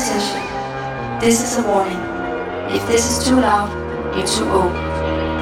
attention. This is a warning. If this is too loud, you're too old.